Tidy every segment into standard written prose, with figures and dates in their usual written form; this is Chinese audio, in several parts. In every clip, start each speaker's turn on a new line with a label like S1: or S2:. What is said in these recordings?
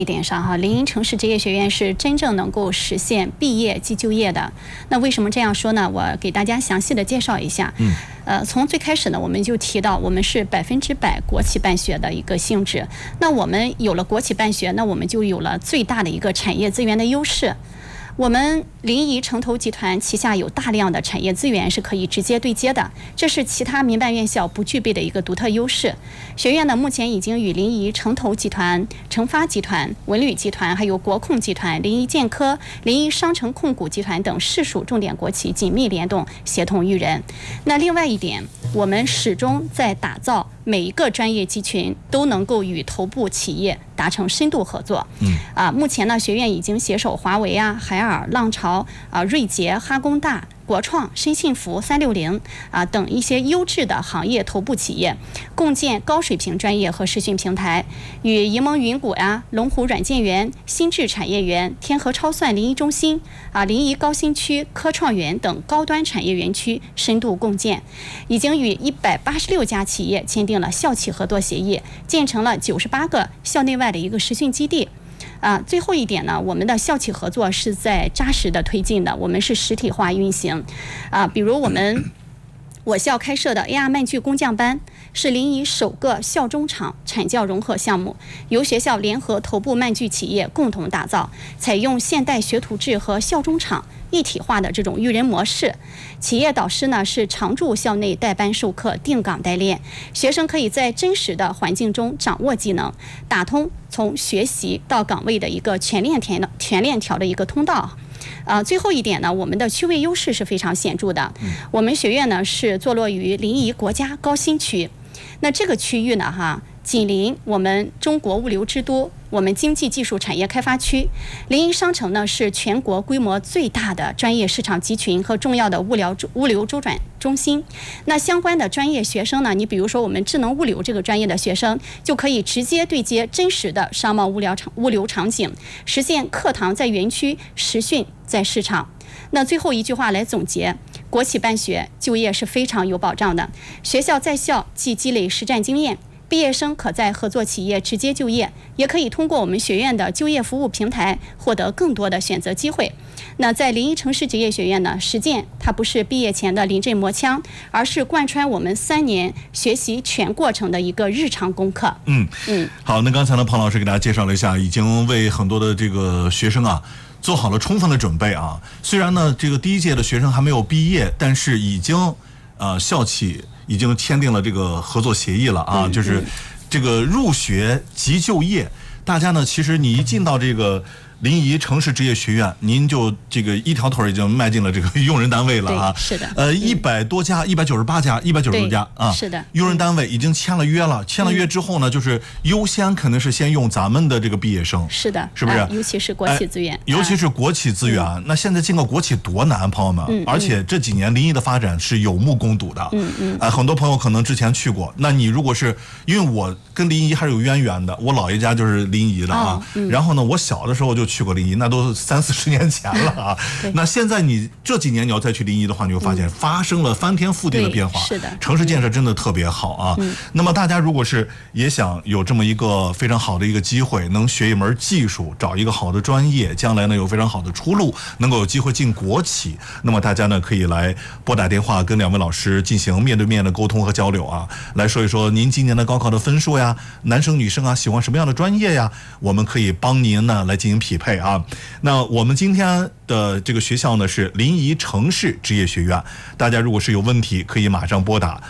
S1: 一点上哈，临沂城市职业学院是真正能够实现毕业即就业的。那为什么这样说呢？我给大家详细的介绍一下。从最开始呢，我们就提到我们是100%国企办学的一个性质。那我们有了国企办学，那我们就有了最大的一个产业资源的优势。我们临沂城投集团旗下有大量的产业资源是可以直接对接的，这是其他民办院校不具备的一个独特优势。学院呢，目前已经与临沂城投集团、成发集团、文旅集团、还有国控集团、临沂建科、临沂商城控股集团等市属重点国企紧密联动，协同育人。那另外一点，我们始终在打造每一个专业集群都能够与头部企业达成深度合作。目前呢，学院已经携手华为啊、海尔、浪潮啊、瑞捷、哈工大、国创、深信服、360等一些优质的行业头部企业，共建高水平专业和实训平台，与银盟云谷呀、龙湖软件园、新智产业园、天河超算临沂中心临沂高新区、科创园等高端产业园区深度共建，已经与186家企业签订了校企合作协议，建成了98个校内外的一个实训基地。最后一点呢，我们的校企合作是在扎实的推进的，我们是实体化运行。比如我校开设的 AR 漫剧工匠班是临沂首个校中场产教融合项目，由学校联合头部漫剧企业共同打造，采用现代学徒制和校中场一体化的这种育人模式。企业导师呢是常驻校内带班授课，定岗代练，学生可以在真实的环境中掌握技能，打通从学习到岗位的一个全链条的一个通道。最后一点呢，我们的区位优势是非常显著的。我们学院呢是坐落于临沂国家高新区，那这个区域呢紧邻我们中国物流之都，我们经济技术产业开发区。临沂商城呢是全国规模最大的专业市场集群和重要的物流周转中心。那相关的专业学生呢，你比如说我们智能物流这个专业的学生，就可以直接对接真实的商贸物流场景，实现课堂在园区，实训在市场。那最后一句话来总结，国企办学就业是非常有保障的，学校在校既积累实战经验，毕业生可在合作企业直接就业，也可以通过我们学院的就业服务平台获得更多的选择机会。那在临沂城市职业学院呢，实践它不是毕业前的临阵磨枪，而是贯穿我们3年学习全过程的一个日常功课。
S2: 好，那刚才呢，庞老师给大家介绍了一下，已经为很多的这个学生做好了充分的准备虽然呢，这个第一届的学生还没有毕业，但是已经校企已经签订了这个合作协议了就是这个入学即就业，大家呢，其实你一进到这个临沂城市职业学院，您就这个一条腿已经迈进了这个用人单位了
S1: 是的
S2: 100多家198家190多家
S1: 是的，
S2: 用人单位已经签了约了，签了约之后呢，就是优先肯定是先用咱们的这个毕业生，
S1: 是的，
S2: 是不是？
S1: 尤其是国企资源，
S2: 尤其是国企资源，那现在进个国企多难，朋友们，而且这几年临沂的发展是有目共睹的，很多朋友可能之前去过，那你如果是因为我跟临沂还是有渊源的，我姥爷家就是临沂的然后呢，我小的时候就去过临沂，那都30-40年前了那现在你这几年你要再去临沂的话，你会发现发生了翻天覆地的变化，
S1: 是的，
S2: 城市建设真的特别好那么大家如果是也想有这么一个非常好的一个机会，能学一门技术，找一个好的专业，将来呢有非常好的出路，能够有机会进国企，那么大家呢可以来拨打电话跟2位老师进行面对面的沟通和交流来说一说您今年的高考的分数呀，男生女生喜欢什么样的专业呀，我们可以帮您呢来进行匹配那我们今天的这个学校呢是临沂城市职业学院，大家如果是有问题，可以马上拨打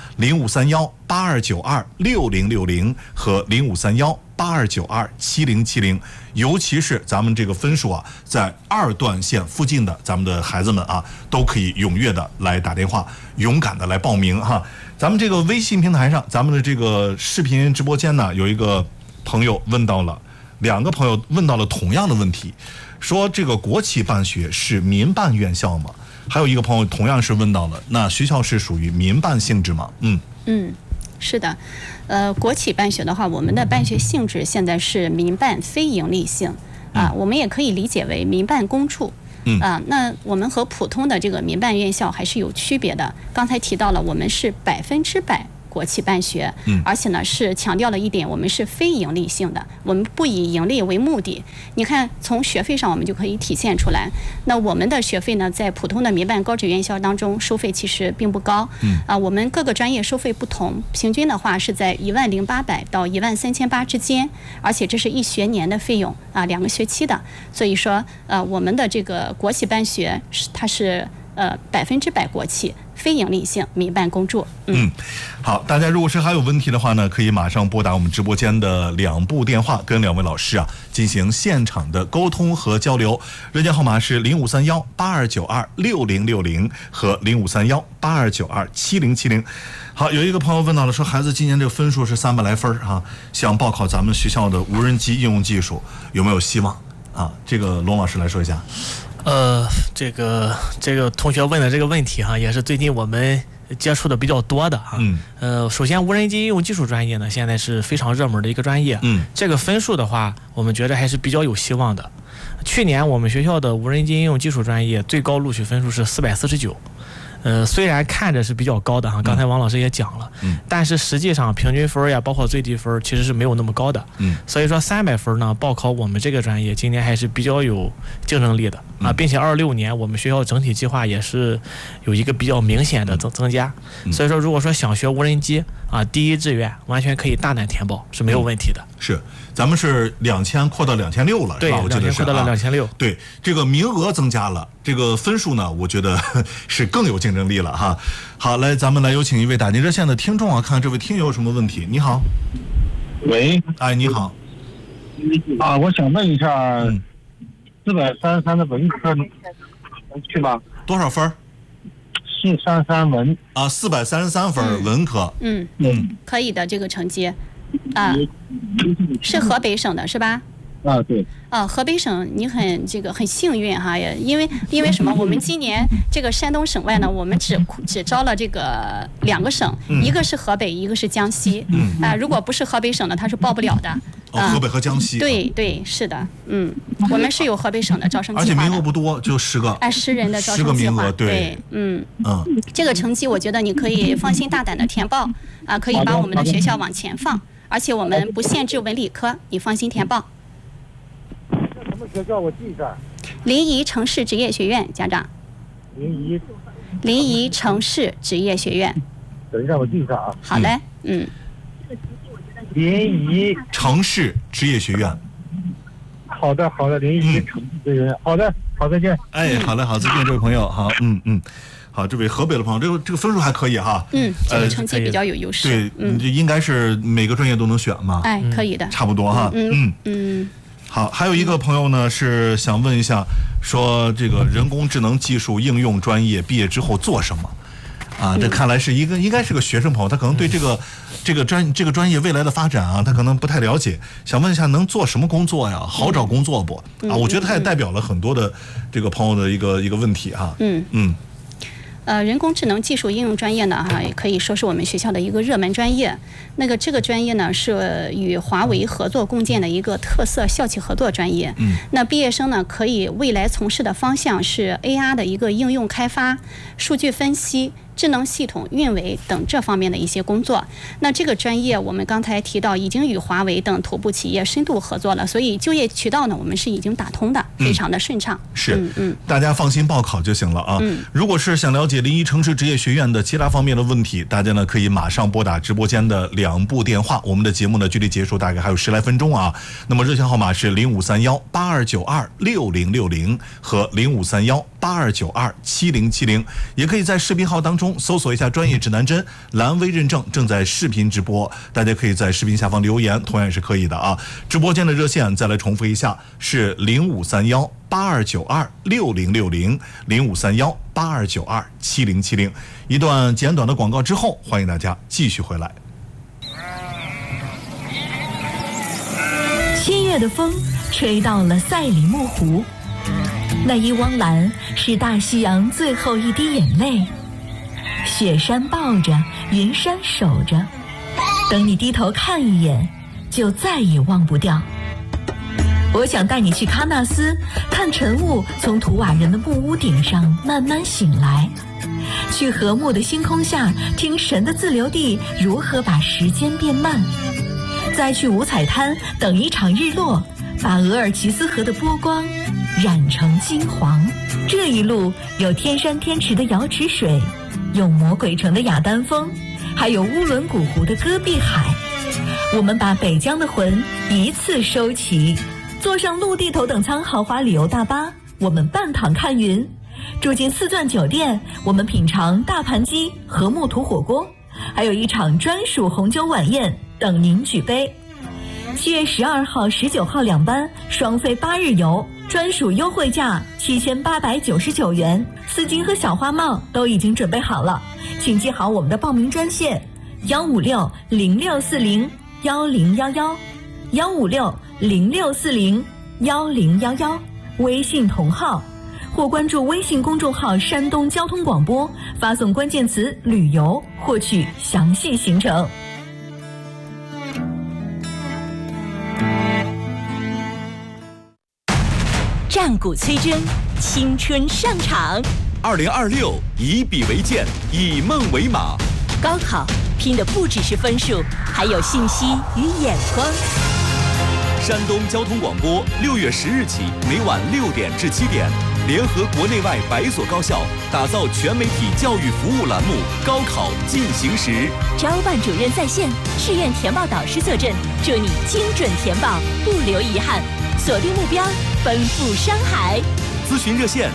S2: 053182926060和053182927070，尤其是咱们这个分数在2段线附近的咱们的孩子们都可以踊跃的来打电话，勇敢的来报名咱们这个微信平台上，咱们的这个视频直播间呢，有一个朋友问到了2个朋友问到了同样的问题，说这个国企办学是民办院校吗？还有一个朋友同样是问到了，那学校是属于民办性质吗？
S1: 是的，国企办学的话，我们的办学性质现在是民办非营利性我们也可以理解为民办公处。那我们和普通的这个民办院校还是有区别的。刚才提到了，我们是100%。 国企办学，而且呢是强调了一点，我们是非盈利性的，我们不以盈利为目的。你看从学费上我们就可以体现出来。那我们的学费呢，在普通的民办高职院校当中收费其实并不高，我们各个专业收费不同，平均的话是在10800到13800之间，而且这是1学年的费用啊，2个学期的。所以说我们的这个国企办学它是100%国企，非盈利性民办公助。
S2: 好，大家如果是还有问题的话呢，可以马上拨打我们直播间的2部电话，跟2位老师进行现场的沟通和交流。热线号码是053182926060和053182927070。好，有一个朋友问到了，说孩子今年这个分数是300来分想报考咱们学校的无人机应用技术，有没有希望啊？这个龙老师来说一下。
S3: 这个同学问的这个问题也是最近我们接触的比较多的首先无人机应用技术专业呢，现在是非常热门的一个专业。这个分数的话，我们觉得还是比较有希望的。去年我们学校的无人机应用技术专业最高录取分数是449。虽然看着是比较高的刚才王老师也讲了，但是实际上平均分呀，包括最低分其实是没有那么高的。所以说300分呢，报考我们这个专业今年还是比较有竞争力的并且26年我们学校整体计划也是有一个比较明显的增加。所以说如果说想学无人机第一志愿完全可以大胆填报，是没有问题的。
S2: 是，咱们是2000扩到2600了，是吧？我记得是
S3: 扩到了2600。
S2: 对，这个名额增加了，这个分数呢，我觉得是更有竞争力了哈。好，来，咱们来有请一位打进热线的听众看看这位听友有什么问题。你好。
S4: 喂。
S2: 哎，你好。
S4: 我想问一下，433的文科能去吗？
S2: 多少分
S4: ？433文
S2: 433分文科。
S1: 可以的，这个成绩是河北省的是吧？
S4: 对。
S1: 河北省你很幸运因为什么？我们今年这个山东省外呢，我们只招了这个2个省，一个是河北，一个是江西。如果不是河北省的，他是报不了的。
S2: 河北和江西。
S1: 对，是的。我们是有河北省的招生计划的，
S2: 而且名额不多，就10个。
S1: 10人的招生计划。对。这个成绩我觉得你可以放心大胆的填报可以把我们的学校往前放，而且我们不限制文理科，你放心填报。
S4: 什么学校？我记一下。
S1: 临沂城市职业学院，家长。临沂城市职业学院。
S4: 等一下，我记一下
S1: 好嘞。
S4: 临沂
S2: 城市职业学院。
S4: 好的，临沂城市职业学院。好的，再见。
S2: 好嘞，再见，这位朋友。好，好，这位河北的朋友，这个分数还可以哈。
S1: 这个成绩比较有优势。
S2: 对，这应该是每个专业都能选嘛。
S1: 可以的。差
S2: 不多哈。好，还有一个朋友呢是想问一下，说这个人工智能技术应用专业毕业之后做什么？这看来是应该是个学生朋友，他可能对这个专业未来的发展他可能不太了解，想问一下能做什么工作呀？好找工作不？我觉得他也代表了很多的这个朋友的一个问题哈。
S1: 人工智能技术应用专业呢，也可以说是我们学校的一个热门专业。这个专业呢是与华为合作共建的一个特色校企合作专业。那毕业生呢可以未来从事的方向是 AR 的一个应用开发、数据分析、智能系统运维等这方面的一些工作。那这个专业我们刚才提到已经与华为等头部企业深度合作了，所以就业渠道呢我们是已经打通的，非常的顺畅。
S2: 是，大家放心报考就行了如果是想了解临沂城市职业学院的其他方面的问题，大家呢可以马上拨打直播间的2部电话。我们的节目呢距离结束大概还有10来分钟那么热线号码是053182926060和053182927070，也可以在视频号当中搜索一下专业指南针，蓝 V 认证正在视频直播，大家可以在视频下方留言，同样也是可以的直播间的热线再来重复一下，是053182926060 053182927070。一段简短的广告之后，欢迎大家继续回来。
S5: 7月的风吹到了赛里木湖，那一汪蓝是大西洋最后一滴眼泪，雪山抱着，云山守着，等你低头看一眼，就再也忘不掉。 我想带你去喀纳斯，看晨雾从图瓦人的木屋顶上慢慢醒来，去和睦的星空下听神的自留地如何把时间变慢，再去五彩滩等一场日落，把额尔齐斯河的波光染成金黄。这一路有天山天池的瑶池水，有魔鬼城的雅丹峰，还有乌伦古湖的戈壁海。我们把北疆的魂一次收齐，坐上陆地头等舱豪华旅游大巴，我们半躺看云；住进四钻酒店，我们品尝大盘鸡和木土火锅，还有一场专属红酒晚宴等您举杯。7月12号、19号2班双飞8日游，专属优惠价7899元，丝巾和小花帽都已经准备好了，请记好我们的报名专线156-0640-1011，156-0640-1011，微信同号，或关注微信公众号山东交通广播，发送关键词旅游获取详细行程。
S6: 战鼓催征，青春上场。
S7: 2026以笔为剑，以梦为马。
S6: 高考拼的不只是分数，还有信息与眼光。
S7: 山东交通广播6月10日起，每晚6点至7点，联合国内外100所高校，打造全媒体教育服务栏目《高考进行时》。
S6: 招办主任在线，志愿填报导师坐镇，祝你精准填报，不留遗憾。锁定目标，奔赴山海。
S7: 咨询热线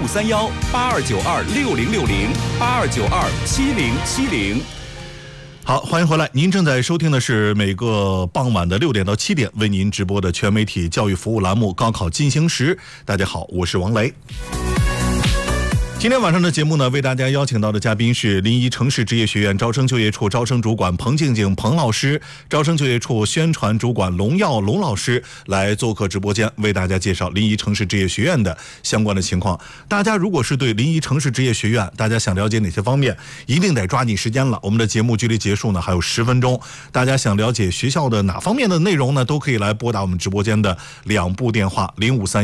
S7: 0531-8292-6060，8292-7070。
S2: 好，欢迎回来。您正在收听的是每个傍晚的6点到7点为您直播的全媒体教育服务栏目《高考进行时》。大家好，我是王雷。今天晚上的节目呢，为大家邀请到的嘉宾是临沂城市职业学院招生就业处招生主管彭静静彭老师，招生就业处宣传主管龙耀龙老师来做客直播间，为大家介绍临沂城市职业学院的相关的情况。大家如果是对临沂城市职业学院，大家想了解哪些方面，一定得抓紧时间了。我们的节目距离结束呢还有10分钟，大家想了解学校的哪方面的内容呢，都可以来拨打我们直播间的2部电话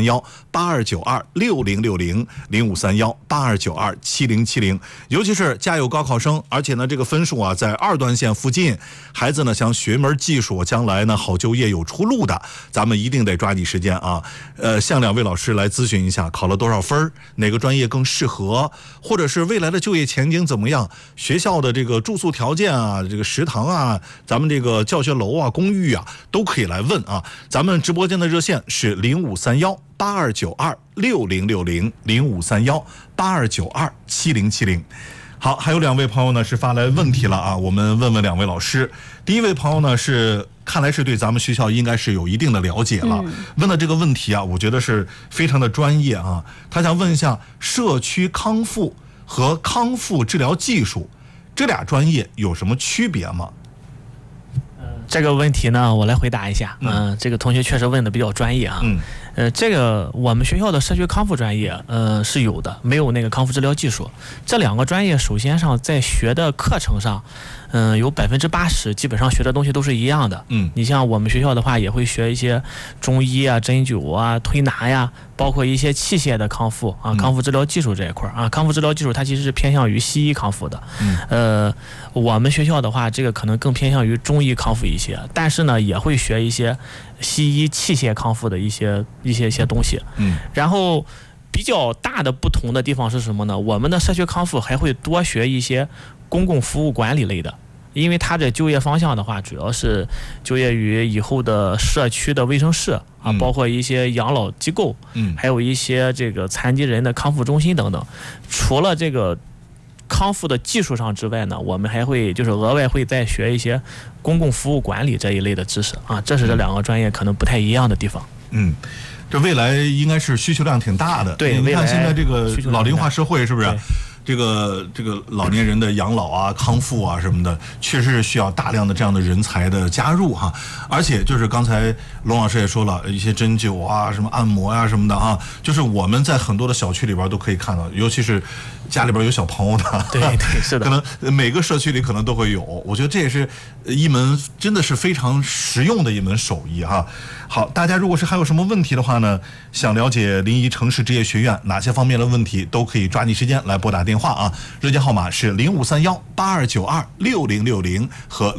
S2: 0531-8292-6060，0531-8292-7070。尤其是家有高考生，而且呢这个分数啊在2段线附近，孩子呢想学一门技术，将来呢好就业有出路的，咱们一定得抓紧时间啊。向2位老师来咨询一下，考了多少分，哪个专业更适合，或者是未来的就业前景怎么样，学校的这个住宿条件啊，这个食堂啊，咱们这个教学楼啊、公寓啊，都可以来问啊。咱们直播间的热线是0531-8292-6060，0531-8292-7070。好，还有2位朋友呢是发来问题了啊，我们问问2位老师。第一位朋友呢是看来是对咱们学校应该是有一定的了解了，问的这个问题啊，我觉得是非常的专业啊。他想问一下，社区康复和康复治疗技术这俩专业有什么区别吗？
S3: 这个问题呢，我来回答一下。这个同学确实问的比较专业啊。这个我们学校的社区康复专业，是有的，没有那个康复治疗技术。这2个专业，首先上在学的课程上，有80%基本上学的东西都是一样的。你像我们学校的话，也会学一些中医啊、针灸啊、推拿呀，包括一些器械的康复啊、康复治疗技术这一块啊。康复治疗技术它其实是偏向于西医康复的。我们学校的话，这个可能更偏向于中医康复一些，但是呢，也会学一些西医器械康复的一些东西。然后比较大的不同的地方是什么呢？我们的社区康复还会多学一些公共服务管理类的，因为它的就业方向的话，主要是就业于以后的社区的卫生室啊，包括一些养老机构，还有一些这个残疾人的康复中心等等。除了这个康复的技术上之外呢，我们还会就是额外会再学一些公共服务管理这一类的知识啊，这是这2个专业可能不太一样的地方。这
S2: 未来应该是需求量挺大的。
S3: 对，
S2: 你看现在这个老龄化社会是不是？ 这个老年人的养老啊、康复啊什么的，确实是需要大量的这样的人才的加入哈。而且就是刚才龙老师也说了，一些针灸啊、什么按摩啊什么的啊，就是我们在很多的小区里边都可以看到，尤其是家里边有小朋友的，
S3: 对，是的，
S2: 可能每个社区里可能都会有。我觉得这也是一门真的是非常实用的一门手艺哈。好，大家如果是还有什么问题的话呢，想了解临沂城市职业学院哪些方面的问题，都可以抓紧时间来拨打电话啊。热线号码是053182926060和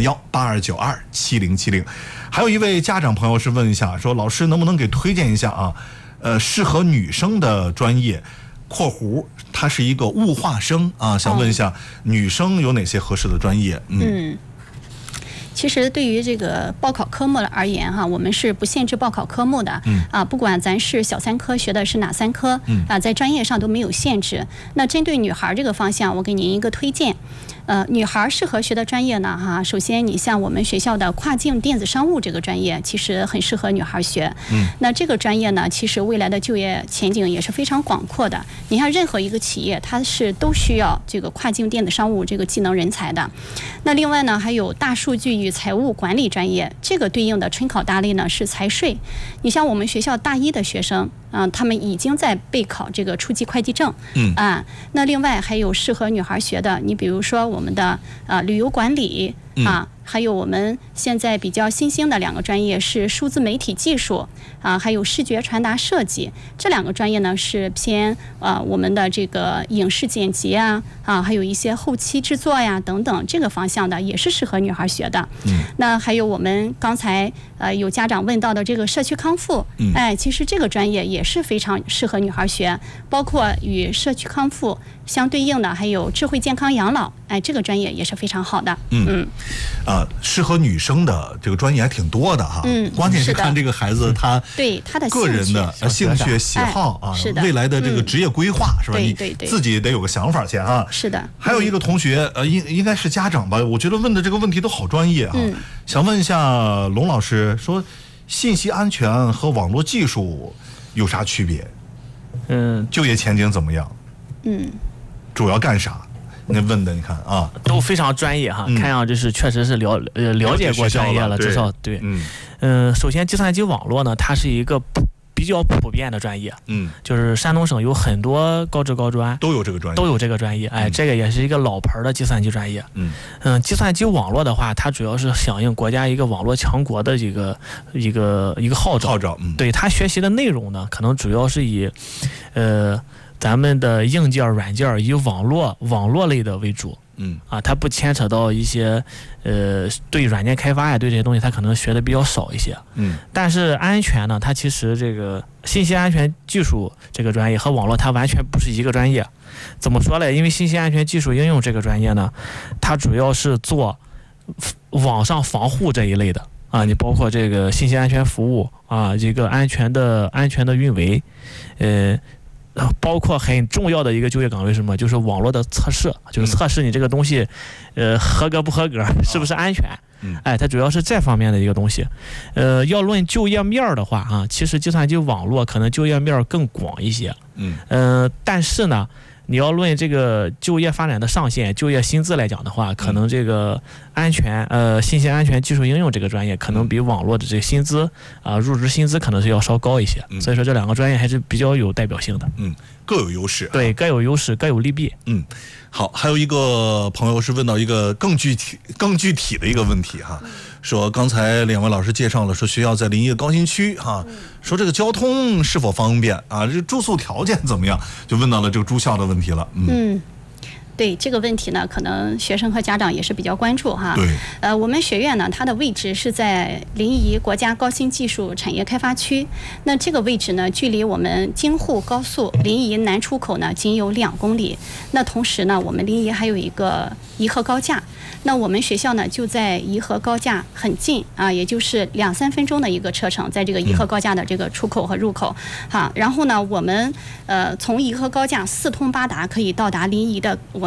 S2: 053182927070。还有一位家长朋友是问一下，说老师能不能给推荐一下啊？适合女生的专业。括弧，他是一个物化生啊，想问一下，女生有哪些合适的专业？
S1: 其实对于这个报考科目而言哈，我们是不限制报考科目的，不管咱是小三科学的是哪3科，在专业上都没有限制。那针对女孩这个方向，我给您一个推荐。女孩适合学的专业呢，哈，首先你像我们学校的跨境电子商务这个专业，其实很适合女孩学。那这个专业呢，其实未来的就业前景也是非常广阔的。你看任何一个企业，它是都需要这个跨境电子商务这个技能人才的。那另外呢，还有大数据与财务管理专业，这个对应的春考大类呢是财税。你像我们学校大一的学生，他们已经在备考这个初级会计证。那另外还有适合女孩学的，你比如说我们的旅游管理还有我们现在比较新兴的2个专业是数字媒体技术还有视觉传达设计。这2个专业呢是偏我们的这个影视剪辑还有一些后期制作呀等等这个方向的，也是适合女孩学的。那还有我们刚才有家长问到的这个社区康复，其实这个专业也是非常适合女孩学，包括与社区康复相对应的还有智慧健康养老，这个专业也是非常好的。
S2: 适合女生的这个专业还挺多的哈。关键是看这个孩子他
S1: 对他的
S2: 个人的兴趣喜好未来的这个职业规划是吧？你自己得有个想法先啊。
S1: 是的。
S2: 还有一个同学应该是家长吧，我觉得问的这个问题都好专业啊。想问一下龙老师，说信息安全和网络技术有啥区别？就业前景怎么样？主要干啥？那问的你看
S3: 都非常专业哈，看上去是确实是了解过专业了，至少对。首先计算机网络呢，它是一个比较普遍的专业，就是山东省有很多高职高专
S2: 都有这个专业，
S3: 这个也是一个老牌的计算机专业。计算机网络的话，它主要是响应国家一个网络强国的一个号召。对，它学习的内容呢，可能主要是以咱们的硬件软件以网络类的为主。它不牵扯到一些对软件开发呀，对这些东西它可能学的比较少一些。但是安全呢，它其实这个信息安全技术这个专业和网络它完全不是一个专业。怎么说呢？因为信息安全技术应用这个专业呢，它主要是做网上防护这一类的你包括这个信息安全服务这个安全的运维，包括很重要的一个就业岗位是什么？就是网络的测试，就是测试你这个东西，合格不合格，是不是安全？它主要是这方面的一个东西。要论就业面的话其实计算机网络可能就业面更广一些。但是呢，你要论这个就业发展的上限、就业薪资来讲的话，可能这个信息安全技术应用这个专业可能比网络的这个薪资入职薪资可能是要稍高一些。所以说这2个专业还是比较有代表性的。
S2: 各有优势。
S3: 对，各有优势，各有利弊。
S2: 好，还有一个朋友是问到一个更具体的一个问题说刚才2位老师介绍了，说学校在临沂高新区说这个交通是否方便这住宿条件怎么样，就问到了这个住校的问题了。
S1: 对这个问题呢，可能学生和家长也是比较关注哈。
S2: 对，
S1: 我们学院呢，它的位置是在临沂国家高新技术产业开发区。那这个位置呢，距离我们京沪高速临沂南出口呢，仅有2公里。那同时呢，我们临沂还有一个颐和高架。那我们学校呢，就在颐和高架很近也就是2-3分钟的一个车程，在这个颐和高架的这个出口和入口然后呢，我们从颐和高架4通8达，可以到达临沂的我们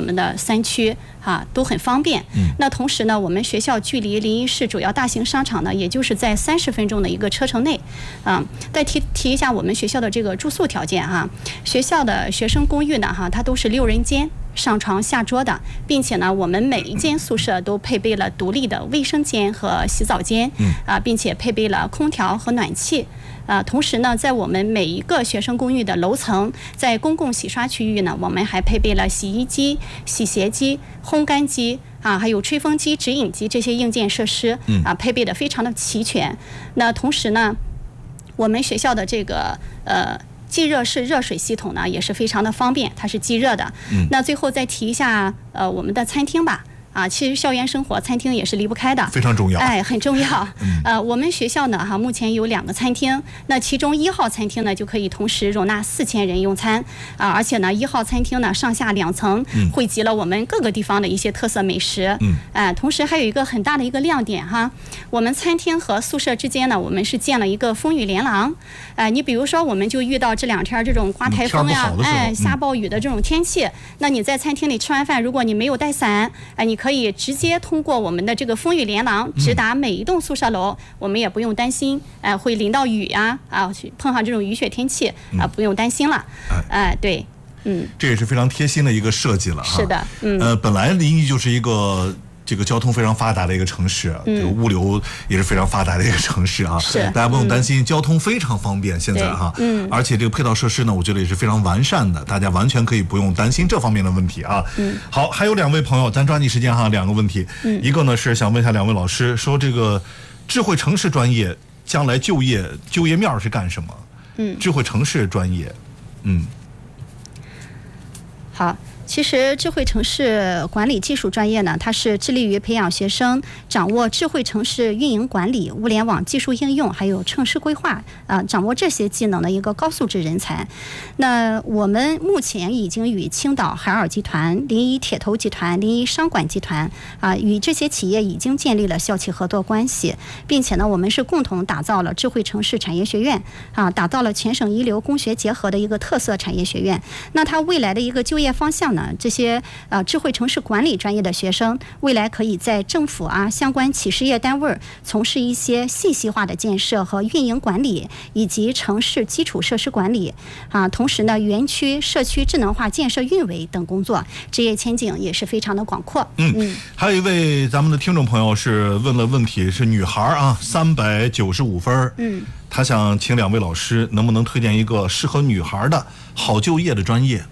S1: 们的3区都很方便。那同时呢，我们学校距离临沂市主要大型商场呢，也就是在30分钟的一个车程内。再提一下我们学校的这个住宿条件学校的学生公寓呢它都是6人间。上床下桌的，并且呢，我们每一间宿舍都配备了独立的卫生间和洗澡间，并且配备了空调和暖气。同时呢，在我们每一个学生公寓的楼层，在公共洗刷区域呢，我们还配备了洗衣机、洗鞋机、烘干机还有吹风机、直饮机这些硬件设施配备的非常的齐全。那同时呢，我们学校的这个即热式热水系统呢也是非常的方便，它是即热的。那最后再提一下我们的餐厅吧。其实校园生活餐厅也是离不开的，
S2: 非常重要。
S1: 很重要。我们学校呢目前有2个餐厅，那其中1号餐厅呢就可以同时容纳4000人用餐而且呢1号餐厅呢上下2层汇集了我们各个地方的一些特色美食。同时还有一个很大的一个亮点我们餐厅和宿舍之间呢，我们是建了一个风雨连廊。你比如说我们就遇到这2天这种刮台风呀，下暴雨的这种天气，那你在餐厅里吃完饭，如果你没有带伞，你可以直接通过我们的这个风雨连廊直达每一栋宿舍楼，我们也不用担心会淋到雨碰上这种雨雪天气不用担心了。对，
S2: 这也是非常贴心的一个设计了
S1: 是的，
S2: 本来临沂就是一个这个交通非常发达的一个城市，这个物流也是非常发达的一个城市
S1: 是
S2: 大家不用担心，交通非常方便现在而且这个配套设施呢，我觉得也是非常完善的，大家完全可以不用担心这方面的问题好，还有2位朋友，咱抓紧时间2个问题。一个呢是想问一下2位老师，说这个智慧城市专业将来就业面是干什么？智慧城市专业，
S1: 好。其实智慧城市管理技术专业呢，它是致力于培养学生掌握智慧城市运营管理、物联网技术应用，还有城市规划掌握这些技能的一个高素质人才。那我们目前已经与青岛海尔集团、临沂铁头集团、临沂商管集团与这些企业已经建立了校企合作关系，并且呢，我们是共同打造了智慧城市产业学院打造了全省一流工学结合的一个特色产业学院。那它未来的一个就业方向呢，这些智慧城市管理专业的学生，未来可以在政府相关企事业单位从事一些信息化的建设和运营管理，以及城市基础设施管理同时呢，园区、社区智能化建设运维等工作，职业前景也是非常的广阔。
S2: 还有一位咱们的听众朋友是问了问题，是女孩395分。她想请2位老师能不能推荐一个适合女孩的好就业的专业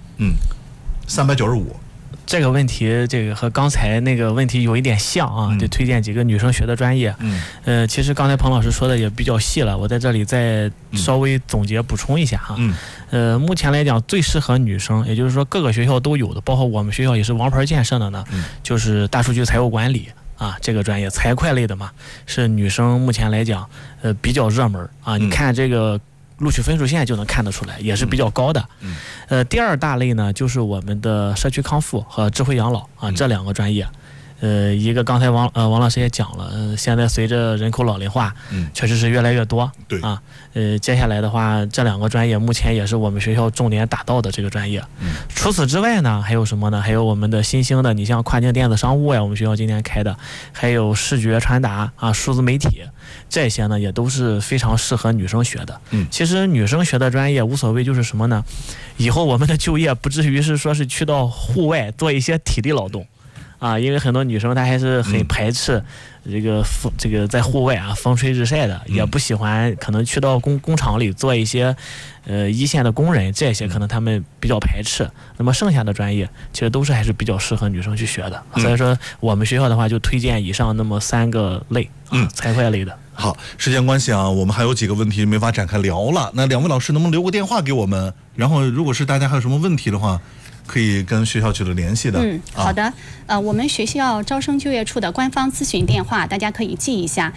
S2: ？395，
S3: 这个问题这个和刚才那个问题有一点像得推荐几个女生学的专业。其实刚才彭老师说的也比较细了，我在这里再稍微总结补充一下目前来讲最适合女生，也就是说各个学校都有的，包括我们学校也是王牌建设的呢，就是大数据财务管理这个专业，财会类的嘛，是女生目前来讲比较热门你看这个录取分数线就能看得出来，也是比较高的。第2大类呢，就是我们的社区康复和智慧养老这2个专业。一个刚才王老师也讲了，现在随着人口老龄化，确实是越来越多。
S2: 对
S3: 接下来的话，这2个专业目前也是我们学校重点打造的这个专业。除此之外呢，还有什么呢？还有我们的新兴的，你像跨境电子商务呀，我们学校今年开的，还有视觉传达数字媒体，这些呢也都是非常适合女生学的。其实女生学的专业无所谓，就是什么呢？以后我们的就业不至于是说是去到户外做一些体力劳动。因为很多女生她还是很排斥这个在户外风吹日晒的，也不喜欢可能去到工厂里做一些一线的工人，这些可能他们比较排斥。那么剩下的专业其实都是还是比较适合女生去学的。所以说我们学校的话就推荐以上那么3个类财会类的。
S2: 好，时间关系我们还有几个问题没法展开聊了。那2位老师能不能留个电话给我们？然后如果是大家还有什么问题的话，可以跟学校取得联系的。
S1: 好的。我们学校招生就业处的官方咨询电话，大家可以记一下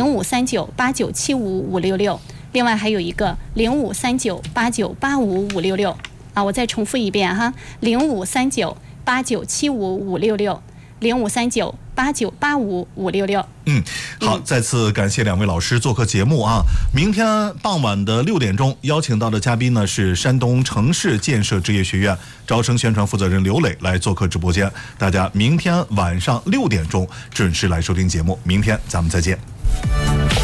S1: ：053989755566。另外还有一个053989855566。我再重复一遍：053989755566，0539 89855566。
S2: 好，再次感谢2位老师做客节目啊！明天傍晚的6点钟，邀请到的嘉宾呢是山东城市建设职业学院招生宣传负责人刘磊来做客直播间。大家明天晚上6点钟准时来收听节目，明天咱们再见。